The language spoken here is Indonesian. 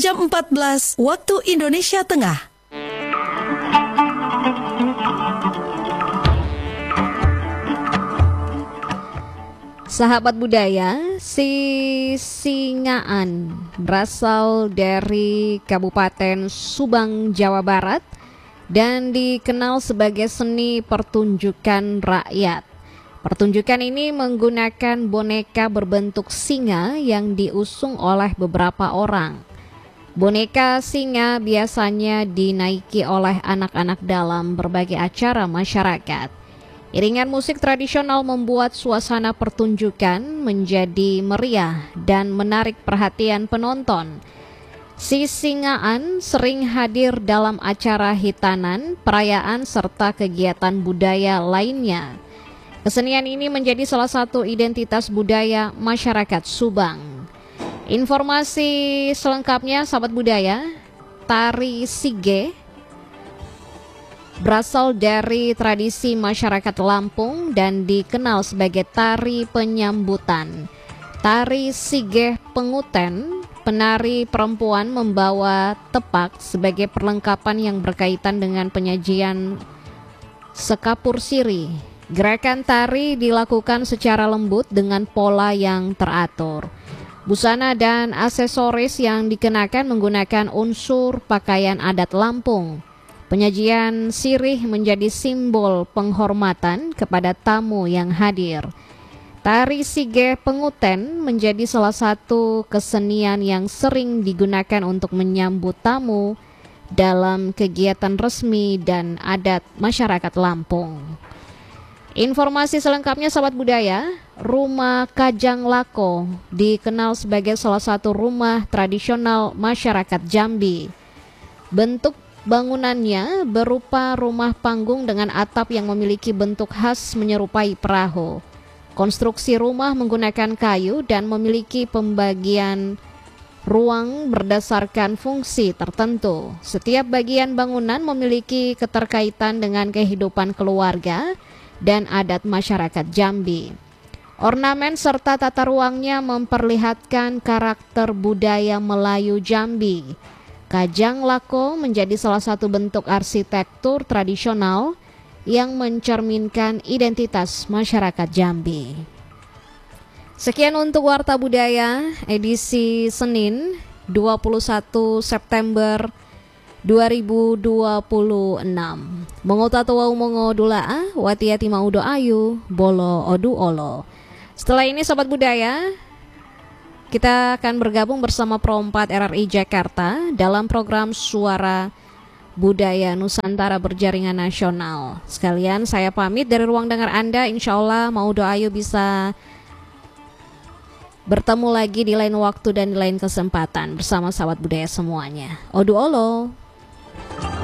jam 14 waktu Indonesia Tengah. Sahabat budaya, Sisingaan berasal dari Kabupaten Subang, Jawa Barat dan dikenal sebagai seni pertunjukan rakyat. Pertunjukan ini menggunakan boneka berbentuk singa yang diusung oleh beberapa orang. Boneka singa biasanya dinaiki oleh anak-anak dalam berbagai acara masyarakat. Iringan musik tradisional membuat suasana pertunjukan menjadi meriah dan menarik perhatian penonton. Sisingaan sering hadir dalam acara hitanan, perayaan, serta kegiatan budaya lainnya. Kesenian ini menjadi salah satu identitas budaya masyarakat Subang. Informasi selengkapnya, sahabat budaya, tari sige berasal dari tradisi masyarakat Lampung dan dikenal sebagai tari penyambutan. Tari sige penguten, penari perempuan membawa tepak sebagai perlengkapan yang berkaitan dengan penyajian sekapur siri. Gerakan tari dilakukan secara lembut dengan pola yang teratur. Busana dan aksesoris yang dikenakan menggunakan unsur pakaian adat Lampung. Penyajian sirih menjadi simbol penghormatan kepada tamu yang hadir. Tari sige penguten menjadi salah satu kesenian yang sering digunakan untuk menyambut tamu dalam kegiatan resmi dan adat masyarakat Lampung. Informasi selengkapnya, sahabat budaya, Rumah Kajang Lako dikenal sebagai salah satu rumah tradisional masyarakat Jambi. Bentuk bangunannya berupa rumah panggung dengan atap yang memiliki bentuk khas menyerupai perahu. Konstruksi rumah menggunakan kayu dan memiliki pembagian ruang berdasarkan fungsi tertentu. Setiap bagian bangunan memiliki keterkaitan dengan kehidupan keluarga dan adat masyarakat Jambi. Ornamen serta tata ruangnya memperlihatkan karakter budaya Melayu Jambi. Kajang Lako menjadi salah satu bentuk arsitektur tradisional yang mencerminkan identitas masyarakat Jambi. Sekian untuk Warta Budaya edisi Senin 21 September 2026. Mengotatawa umongo dulaa, watiati maudo ayu, bolo odu olo. Setelah ini, Sobat Budaya, kita akan bergabung bersama Pro 4 RRI Jakarta dalam program Suara Budaya Nusantara Berjaringan Nasional. Sekalian saya pamit dari ruang dengar Anda. Insya Allah mau doa ayu bisa bertemu lagi di lain waktu dan di lain kesempatan bersama sahabat budaya semuanya. Odu olo.